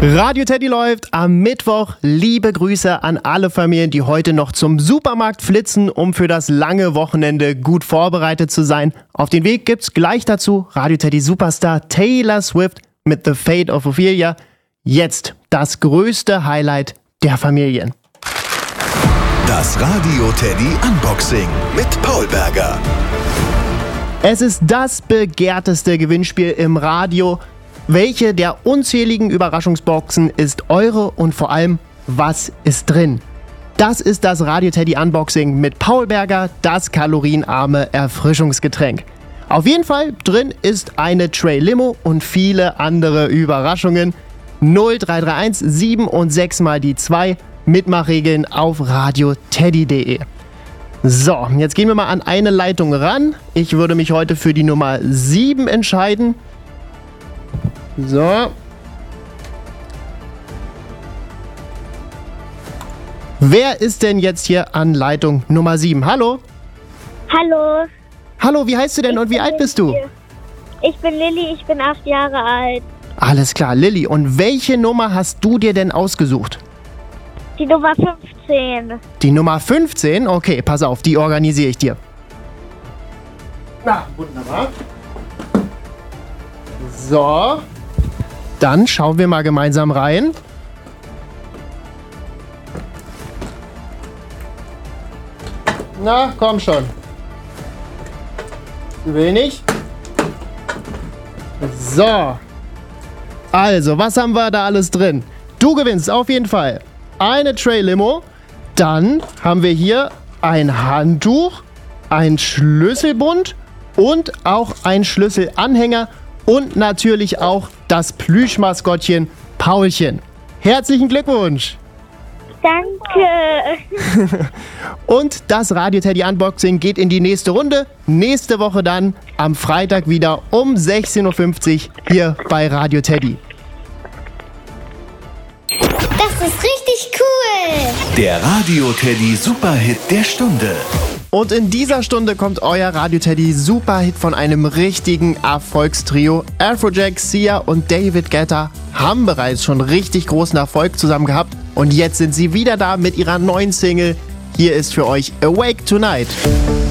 Radio Teddy läuft am Mittwoch. Liebe Grüße an alle Familien, die heute noch zum Supermarkt flitzen, um für das lange Wochenende gut vorbereitet zu sein. Auf den Weg gibt's gleich dazu Radio Teddy Superstar Taylor Swift mit The Fate of Ophelia. Jetzt das größte Highlight der Familien. Das Radio Teddy Unboxing mit Paul Berger. Es ist das begehrteste Gewinnspiel im Radio. Welche der unzähligen Überraschungsboxen ist eure und vor allem, was ist drin? Das ist das Radio Teddy Unboxing mit Paul Berger, das kalorienarme Erfrischungsgetränk. Auf jeden Fall drin ist eine Tray Limo und viele andere Überraschungen. 0331 7 und 6 mal die 2. Mitmachregeln auf radioteddy.de. So, jetzt gehen wir mal an eine Leitung ran. Ich würde mich heute für die Nummer 7 entscheiden. So. Wer ist denn jetzt hier an Leitung Nummer 7? Hallo? Hallo. Hallo, wie heißt du denn und wie alt bist du? Ich bin Lilly, ich bin 8 Jahre alt. Alles klar, Lilly. Und welche Nummer hast du dir denn ausgesucht? Die Nummer 15. Die Nummer 15? Okay, pass auf, die organisiere ich dir. Na, wunderbar. So. Dann schauen wir mal gemeinsam rein. Na, komm schon. Zu wenig. So. Also, was haben wir da alles drin? Du gewinnst auf jeden Fall eine Tray Limo. Dann haben wir hier ein Handtuch, ein Schlüsselbund und auch ein Schlüsselanhänger. Und natürlich auch das Plüschmaskottchen Paulchen. Herzlichen Glückwunsch! Danke! Und das Radio Teddy Unboxing geht in die nächste Runde. Nächste Woche dann am Freitag wieder um 16.50 Uhr hier bei Radio Teddy. Das ist richtig cool! Der Radio Teddy Superhit der Stunde. Und in dieser Stunde kommt euer Radio Teddy Superhit von einem richtigen Erfolgstrio. Afrojack, Sia und David Guetta haben bereits schon richtig großen Erfolg zusammen gehabt. Und jetzt sind sie wieder da mit ihrer neuen Single. Hier ist für euch Awake Tonight.